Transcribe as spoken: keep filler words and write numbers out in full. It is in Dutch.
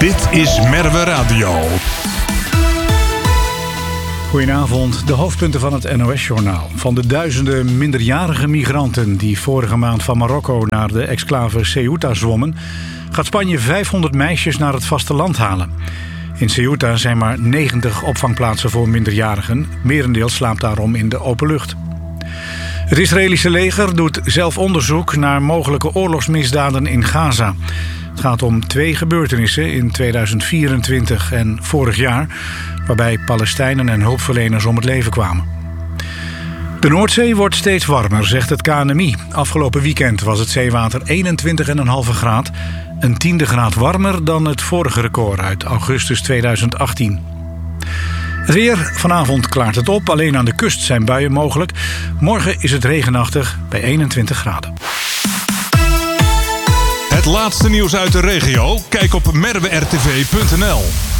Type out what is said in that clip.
Dit is Merwe Radio. Goedenavond, de hoofdpunten van het N O S-journaal. Van de duizenden minderjarige migranten die vorige maand van Marokko naar de exclave Ceuta zwommen, gaat Spanje vijfhonderd meisjes naar het vasteland halen. In Ceuta zijn maar negentig opvangplaatsen voor minderjarigen. Merendeel slaapt daarom in de open lucht. Het Israëlische leger doet zelf onderzoek naar mogelijke oorlogsmisdaden in Gaza. Het gaat om twee gebeurtenissen in tweeduizend vierentwintig en vorig jaar, waarbij Palestijnen en hulpverleners om het leven kwamen. De Noordzee wordt steeds warmer, zegt het K N M I. Afgelopen weekend was het zeewater eenentwintig komma vijf graad, een tiende graad warmer dan het vorige record uit augustus tweeduizend achttien. Het weer, vanavond klaart het op, alleen aan de kust zijn buien mogelijk. Morgen is het regenachtig bij eenentwintig graden. Het laatste nieuws uit de regio? Kijk op merwe r t v punt n l.